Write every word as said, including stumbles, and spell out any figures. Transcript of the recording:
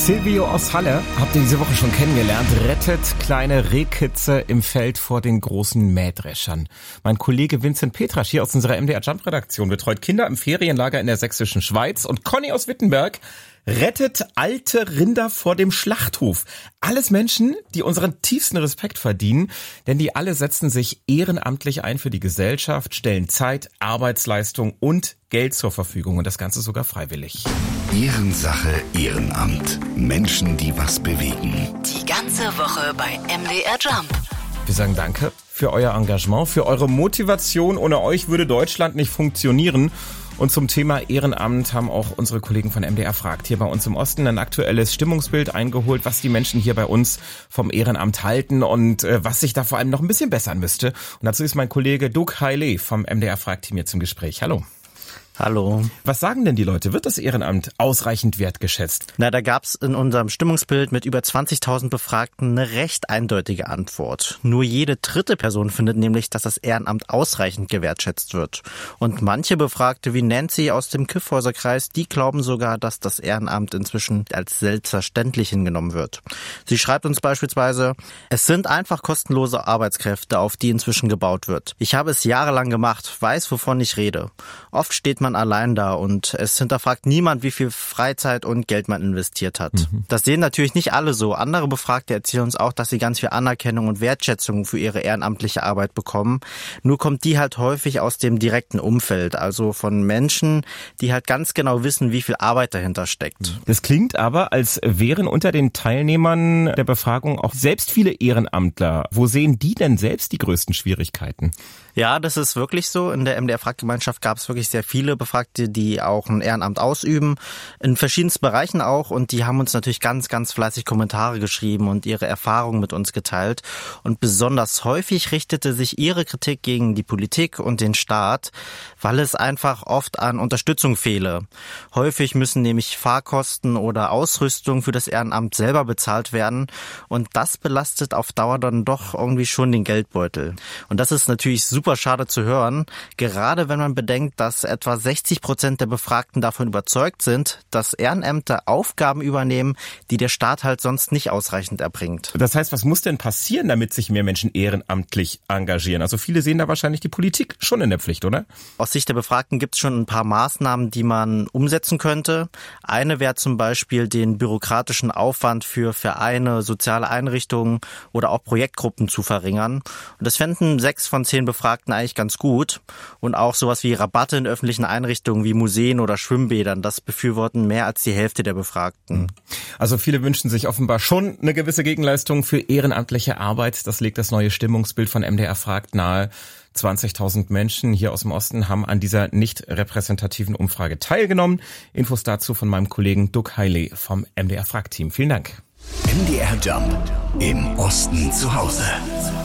Silvio aus Halle habt ihr diese Woche schon kennengelernt, rettet kleine Rehkitze im Feld vor den großen Mähdreschern. Mein Kollege Vincent Petrasch hier aus unserer M D R Jump Redaktion betreut Kinder im Ferienlager in der sächsischen Schweiz und Conny aus Wittenberg rettet alte Rinder vor dem Schlachthof. Alles Menschen, die unseren tiefsten Respekt verdienen, denn die alle setzen sich ehrenamtlich ein für die Gesellschaft, stellen Zeit, Arbeitsleistung und Geld zur Verfügung und das Ganze sogar freiwillig. Ehrensache, Ehrenamt. Menschen, die was bewegen. Die ganze Woche bei M D R Jump. Wir sagen danke für euer Engagement, für eure Motivation. Ohne euch würde Deutschland nicht funktionieren. Und zum Thema Ehrenamt haben auch unsere Kollegen von M D R fragt hier bei uns im Osten ein aktuelles Stimmungsbild eingeholt, was die Menschen hier bei uns vom Ehrenamt halten und äh, was sich da vor allem noch ein bisschen bessern müsste. Und dazu ist mein Kollege Doug Heiley vom M D R fragt Team hier zum Gespräch. Hallo. Hallo. Was sagen denn die Leute? Wird das Ehrenamt ausreichend wertgeschätzt? Na, da gab's in unserem Stimmungsbild mit über zwanzigtausend Befragten eine recht eindeutige Antwort. Nur jede dritte Person findet nämlich, dass das Ehrenamt ausreichend gewertschätzt wird. Und manche Befragte wie Nancy aus dem Kyffhäuserkreis, die glauben sogar, dass das Ehrenamt inzwischen als selbstverständlich hingenommen wird. Sie schreibt uns beispielsweise: Es sind einfach kostenlose Arbeitskräfte, auf die inzwischen gebaut wird. Ich habe es jahrelang gemacht, weiß, wovon ich rede. Oft steht man allein da und es hinterfragt niemand, wie viel Freizeit und Geld man investiert hat. Mhm. Das sehen natürlich nicht alle so. Andere Befragte erzählen uns auch, dass sie ganz viel Anerkennung und Wertschätzung für ihre ehrenamtliche Arbeit bekommen. Nur kommt die halt häufig aus dem direkten Umfeld, also von Menschen, die halt ganz genau wissen, wie viel Arbeit dahinter steckt. Das klingt aber, als wären unter den Teilnehmern der Befragung auch selbst viele Ehrenamtler. Wo sehen die denn selbst die größten Schwierigkeiten? Ja, das ist wirklich so. In der M D R-Fraggemeinschaft gab es wirklich sehr viele Befragte, die auch ein Ehrenamt ausüben, in verschiedensten Bereichen auch. Und die haben uns natürlich ganz, ganz fleißig Kommentare geschrieben und ihre Erfahrungen mit uns geteilt. Und besonders häufig richtete sich ihre Kritik gegen die Politik und den Staat, weil es einfach oft an Unterstützung fehle. Häufig müssen nämlich Fahrkosten oder Ausrüstung für das Ehrenamt selber bezahlt werden. Und das belastet auf Dauer dann doch irgendwie schon den Geldbeutel. Und das ist natürlich super Super schade zu hören, gerade wenn man bedenkt, dass etwa sechzig Prozent der Befragten davon überzeugt sind, dass Ehrenämter Aufgaben übernehmen, die der Staat halt sonst nicht ausreichend erbringt. Das heißt, was muss denn passieren, damit sich mehr Menschen ehrenamtlich engagieren? Also viele sehen da wahrscheinlich die Politik schon in der Pflicht, oder? Aus Sicht der Befragten gibt es schon ein paar Maßnahmen, die man umsetzen könnte. Eine wäre zum Beispiel, den bürokratischen Aufwand für Vereine, soziale Einrichtungen oder auch Projektgruppen zu verringern. Und das fänden sechs von zehn Befragten eigentlich ganz gut. Und auch sowas wie Rabatte in öffentlichen Einrichtungen wie Museen oder Schwimmbädern, das befürworten mehr als die Hälfte der Befragten. Also viele wünschen sich offenbar schon eine gewisse Gegenleistung für ehrenamtliche Arbeit. Das legt das neue Stimmungsbild von M D R fragt nahe. zwanzigtausend Menschen hier aus dem Osten haben an dieser nicht repräsentativen Umfrage teilgenommen. Infos dazu von meinem Kollegen Doug Heiley vom M D R fragt Team. Vielen Dank. M D R Jump. Im Osten zu Hause.